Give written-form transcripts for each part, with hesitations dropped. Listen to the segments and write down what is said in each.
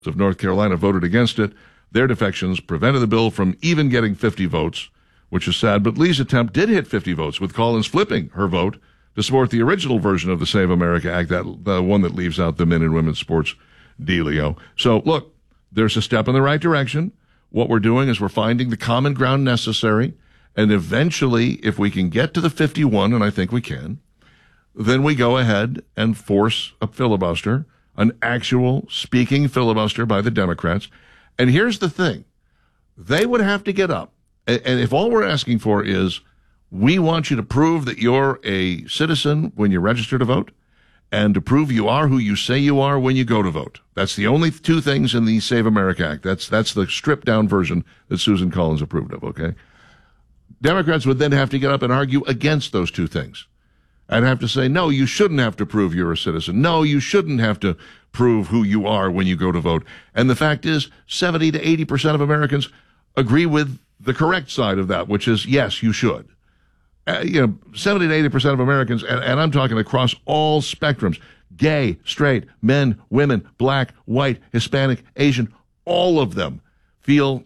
of North Carolina voted against it. Their defections prevented the bill from even getting 50 votes, which is sad. But Lee's attempt did hit 50 votes, with Collins flipping her vote to support the original version of the Save America Act, the one that leaves out the men and women's sports dealio. So, look, there's a step in the right direction. What we're doing is we're finding the common ground necessary, and eventually, if we can get to the 51, and I think we can, then we go ahead and force a filibuster, an actual speaking filibuster by the Democrats. And here's the thing. They would have to get up. And if all we're asking for is, we want you to prove that you're a citizen when you register to vote, and to prove you are who you say you are when you go to vote. That's the only two things in the Save America Act. That's the stripped-down version that Susan Collins approved of, okay? Democrats would then have to get up and argue against those two things. I'd have to say, no, you shouldn't have to prove you're a citizen. No, you shouldn't have to prove who you are when you go to vote. And the fact is, 70 to 80% of Americans agree with the correct side of that, which is, yes, you should. 70 to 80% of Americans, and I'm talking across all spectrums, gay, straight, men, women, black, white, Hispanic, Asian, all of them feel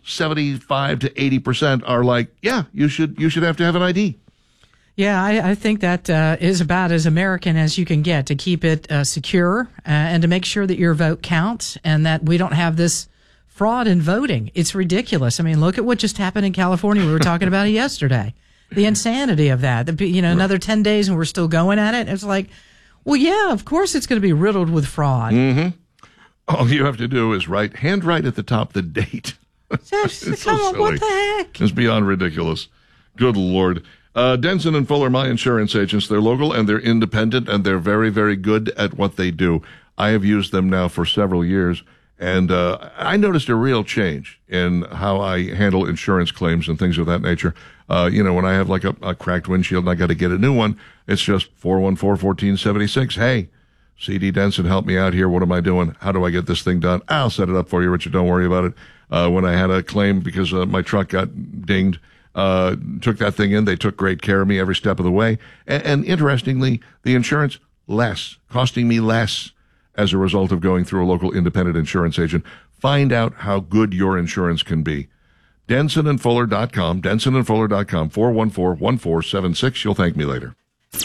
75 to 80% are like, yeah, you should have to have an ID. Yeah, I think that is about as American as you can get, to keep it secure and to make sure that your vote counts and that we don't have this fraud in voting. It's ridiculous. I mean, look at what just happened in California. We were talking about it yesterday. The insanity of that. Another 10 days and we're still going at it. It's like, well, yeah, of course it's going to be riddled with fraud. Mm-hmm. All you have to do is handwrite at the top the date. Come on, what the heck? It's beyond ridiculous. Good Lord. Denson and Fuller, my insurance agents, they're local and they're independent and they're very, very good at what they do. I have used them now for several years, and I noticed a real change in how I handle insurance claims and things of that nature. When I have like a cracked windshield and I got to get a new one, it's just 414-1476. Hey, CD Denson, help me out here. What am I doing? How do I get this thing done? I'll set it up for you, Richard. Don't worry about it. When I had a claim because my truck got dinged, took that thing in. They took great care of me every step of the way. And interestingly, the insurance costing me less as a result of going through a local independent insurance agent. Find out how good your insurance can be. DensonandFuller.com, DensonandFuller.com, 414-1476. You'll thank me later.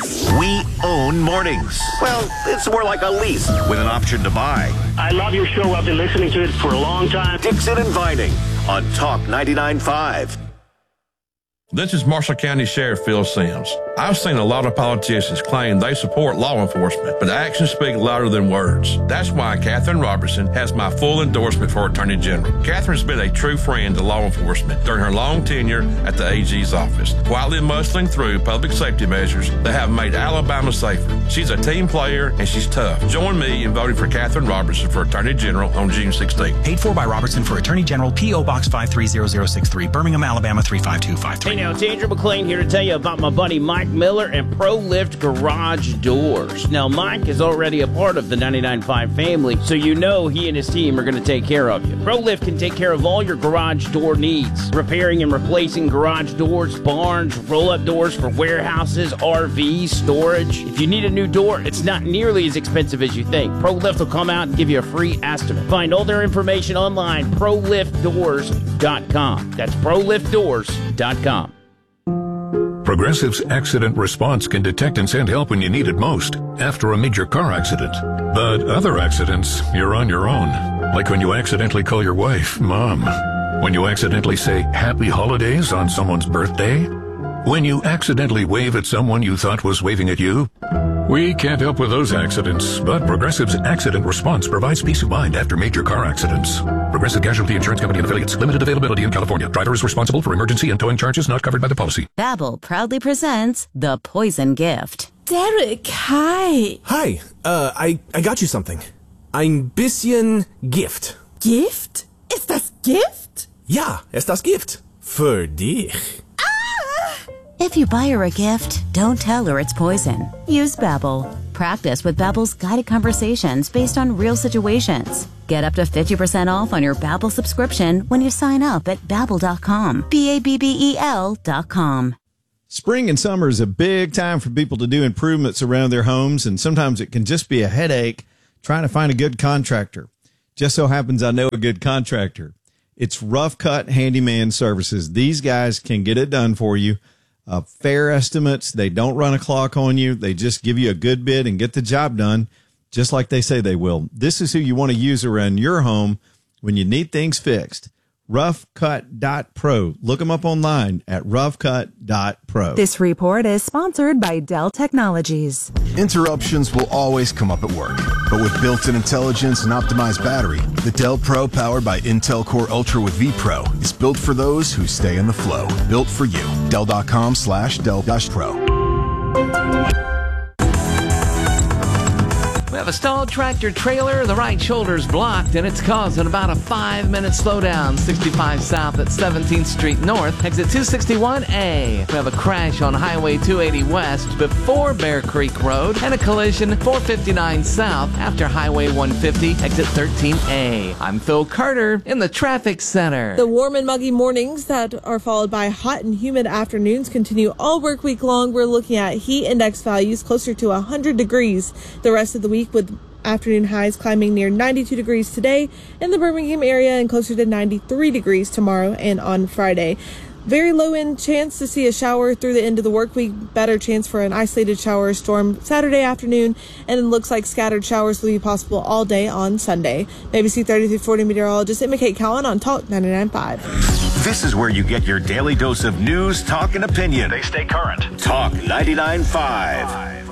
We own mornings. Well, it's more like a lease with an option to buy. I love your show. I've been listening to it for a long time. Dixon and Vining on Talk 99.5. This is Marshall County Sheriff Phil Sims. I've seen a lot of politicians claim they support law enforcement, but actions speak louder than words. That's why Catherine Robertson has my full endorsement for Attorney General. Catherine's been a true friend to law enforcement during her long tenure at the AG's office, quietly muscling through public safety measures that have made Alabama safer. She's a team player and she's tough. Join me in voting for Catherine Robertson for Attorney General on June 16th. Paid for by Robertson for Attorney General, P.O. Box 530063, Birmingham, Alabama 35253. Hey now, it's Andrew McLean here to tell you about my buddy Mike Miller and ProLift Garage Doors. Now, Mike is already a part of the 99.5 family, so you know he and his team are going to take care of you. ProLift can take care of all your garage door needs, repairing and replacing garage doors, barns, roll-up doors for warehouses, RVs, storage. If you need a new door, it's not nearly as expensive as you think. ProLift will come out and give you a free estimate. Find all their information online, ProLiftDoors.com. That's ProLiftDoors.com. Progressive's Accident Response can detect and send help when you need it most, after a major car accident. But other accidents, you're on your own. Like when you accidentally call your wife Mom. When you accidentally say Happy Holidays on someone's birthday. When you accidentally wave at someone you thought was waving at you. We can't help with those accidents, but Progressive's Accident Response provides peace of mind after major car accidents. Progressive Casualty Insurance Company and Affiliates. Limited availability in California. Driver is responsible for emergency and towing charges not covered by the policy. Babbel proudly presents The Poison Gift. Derek, hi. Hi. I got you something. Ein bisschen Gift. Gift? Ist das Gift? Ja, ist das Gift. Für dich. If you buy her a gift, don't tell her it's poison. Use Babbel. Practice with Babbel's guided conversations based on real situations. Get up to 50% off on your Babbel subscription when you sign up at Babbel.com. Babbel.com. Spring and summer is a big time for people to do improvements around their homes, and sometimes it can just be a headache trying to find a good contractor. Just so happens I know a good contractor. It's Rough Cut Handyman Services. These guys can get it done for you. Fair estimates. They don't run a clock on you. They just give you a good bid and get the job done just like they say they will. This is who you want to use around your home when you need things fixed. roughcut.pro. Look them up online at roughcut.pro. This report is sponsored by Dell Technologies. Interruptions will always come up at work, but with built-in intelligence and optimized battery, the Dell Pro powered by Intel Core Ultra with vPro is built for those who stay in the flow. Built for you. Dell.com/Dell-Pro. We have a stalled tractor trailer, the right shoulder's blocked, and it's causing about a 5-minute slowdown. 65 south at 17th Street North, exit 261A. We have a crash on Highway 280 west before Bear Creek Road, and a collision 459 south after Highway 150, exit 13A. I'm Phil Carter in the traffic center. The warm and muggy mornings that are followed by hot and humid afternoons continue all work week long. We're looking at heat index values closer to 100 degrees the rest of the week, with afternoon highs climbing near 92 degrees today in the Birmingham area and closer to 93 degrees tomorrow and on Friday. Very low end chance to see a shower through the end of the work week. Better chance for an isolated shower or storm Saturday afternoon, and it looks like scattered showers will be possible all day on Sunday. ABC 3340 meteorologist Emma Kate Cowan on Talk 99.5. This is where you get your daily dose of news, talk, and opinion. They stay current. Talk 99.5.